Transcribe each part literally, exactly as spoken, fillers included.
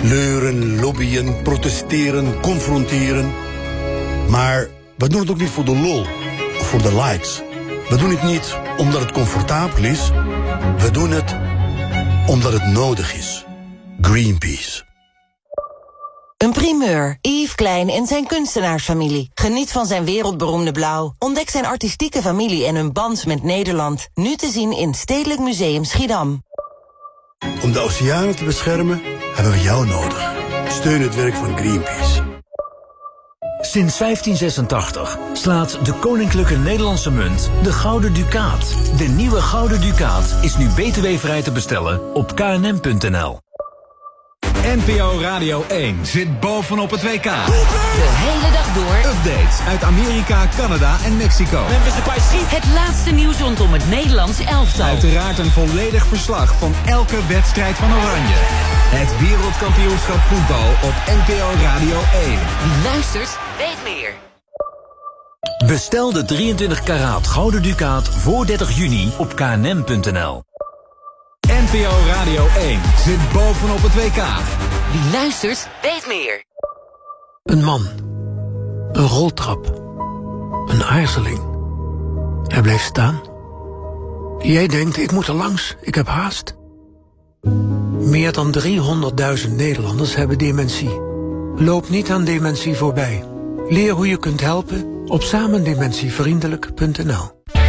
Leuren, lobbyen, protesteren, confronteren. Maar we doen het ook niet voor de lol of voor de likes. We doen het niet omdat het comfortabel is. We doen het omdat het nodig is. Greenpeace. Een primeur. Yves Klein en zijn kunstenaarsfamilie. Geniet van zijn wereldberoemde blauw. Ontdek zijn artistieke familie en hun band met Nederland. Nu te zien in Stedelijk Museum Schiedam. Om de oceanen te beschermen hebben we jou nodig. Steun het werk van Greenpeace. Sinds vijftien zesentachtig slaat de Koninklijke Nederlandse Munt de Gouden Ducaat. De nieuwe Gouden Ducaat is nu B T W-vrij te bestellen op k n m punt n l. N P O Radio één zit bovenop het W K. De hele dag door. Updates uit Amerika, Canada en Mexico. Het laatste nieuws rondom het Nederlands elftal. Uiteraard een volledig verslag van elke wedstrijd van Oranje. Het wereldkampioenschap voetbal op N P O Radio één. Wie luistert, weet meer. Bestel de drieëntwintig karaat Gouden Ducaat voor dertig juni op k n m punt n l. N P O Radio één zit bovenop het W K. Wie luistert, weet meer. Een man. Een roltrap. Een aarzeling. Hij blijft staan. Jij denkt, ik moet er langs, ik heb haast. Meer dan driehonderdduizend Nederlanders hebben dementie. Loop niet aan dementie voorbij. Leer hoe je kunt helpen op samendementievriendelijk punt n l.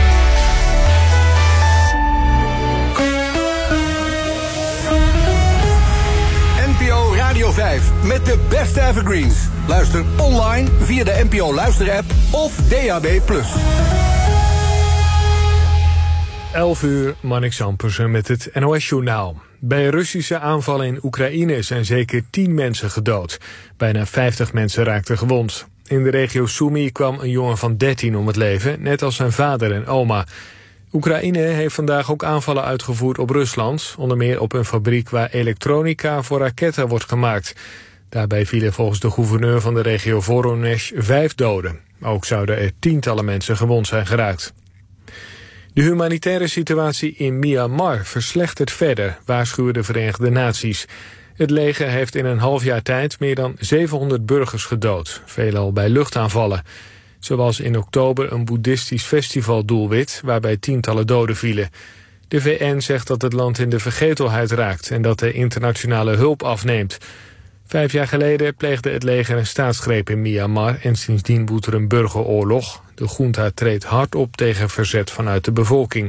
Radio vijf met de beste evergreens. Luister online via de N P O Luister-app of D A B plus. elf uur, Manik Zampersen met het N O S-journaal. Bij Russische aanvallen in Oekraïne zijn zeker tien mensen gedood. Bijna vijftig mensen raakten gewond. In de regio Sumy kwam een jongen van dertien om het leven, net als zijn vader en oma. Oekraïne heeft vandaag ook aanvallen uitgevoerd op Rusland, onder meer op een fabriek waar elektronica voor raketten wordt gemaakt. Daarbij vielen volgens de gouverneur van de regio Voronezh vijf doden. Ook zouden er tientallen mensen gewond zijn geraakt. De humanitaire situatie in Myanmar verslechtert verder, waarschuwen de Verenigde Naties. Het leger heeft in een half jaar tijd meer dan zevenhonderd burgers gedood, veelal bij luchtaanvallen. Zoals in oktober een boeddhistisch festivaldoelwit waarbij tientallen doden vielen. De V N zegt dat het land in de vergetelheid raakt en dat de internationale hulp afneemt. Vijf jaar geleden pleegde het leger een staatsgreep in Myanmar en sindsdien woedt er een burgeroorlog. De junta treedt hard op tegen verzet vanuit de bevolking.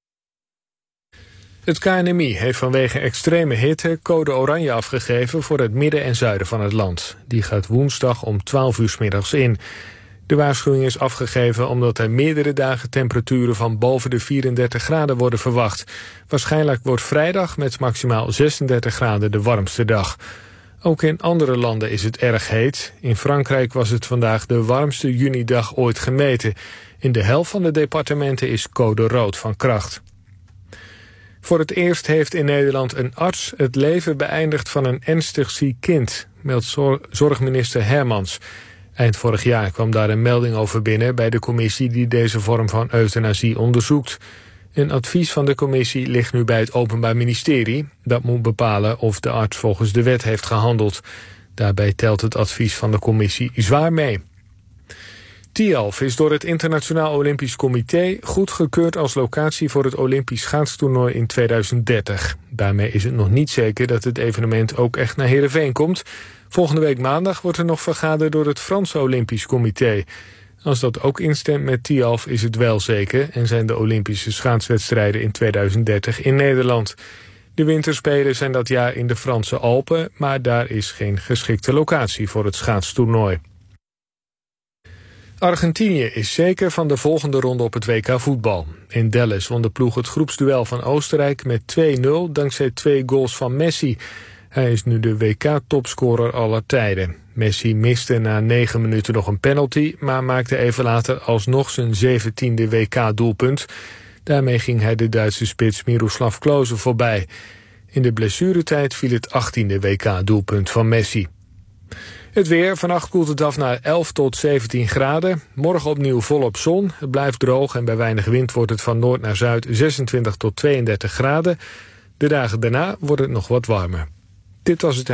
Het K N M I heeft vanwege extreme hitte code oranje afgegeven voor het midden en zuiden van het land. Die gaat woensdag om twaalf uur 's middags in. De waarschuwing is afgegeven omdat er meerdere dagen temperaturen van boven de vierendertig graden worden verwacht. Waarschijnlijk wordt vrijdag met maximaal zesendertig graden de warmste dag. Ook in andere landen is het erg heet. In Frankrijk was het vandaag de warmste junidag ooit gemeten. In de helft van de departementen is code rood van kracht. Voor het eerst heeft in Nederland een arts het leven beëindigd van een ernstig ziek kind, meldt zorgminister Hermans. Eind vorig jaar kwam daar een melding over binnen bij de commissie die deze vorm van euthanasie onderzoekt. Een advies van de commissie ligt nu bij het Openbaar Ministerie. Dat moet bepalen of de arts volgens de wet heeft gehandeld. Daarbij telt het advies van de commissie zwaar mee. Tialf is door het Internationaal Olympisch Comité goedgekeurd als locatie voor het Olympisch schaatstoernooi in tweeduizend dertig. Daarmee is het nog niet zeker dat het evenement ook echt naar Heerenveen komt. Volgende week maandag wordt er nog vergaderd door het Franse Olympisch Comité. Als dat ook instemt met Tialf is het wel zeker en zijn de Olympische schaatswedstrijden in tweeduizend dertig in Nederland. De winterspelen zijn dat jaar in de Franse Alpen, maar daar is geen geschikte locatie voor het schaatstoernooi. Argentinië is zeker van de volgende ronde op het W K voetbal. In Dallas won de ploeg het groepsduel van Oostenrijk met twee nul dankzij twee goals van Messi. Hij is nu de W K-topscorer aller tijden. Messi miste na negen minuten nog een penalty, maar maakte even later alsnog zijn zeventiende W K-doelpunt. Daarmee ging hij de Duitse spits Miroslav Klose voorbij. In de blessuretijd viel het achttiende W K-doelpunt van Messi. Het weer, vannacht koelt het af naar elf tot zeventien graden. Morgen opnieuw volop zon. Het blijft droog en bij weinig wind wordt het van noord naar zuid zesentwintig tot tweeëndertig graden. De dagen daarna wordt het nog wat warmer. Dit was het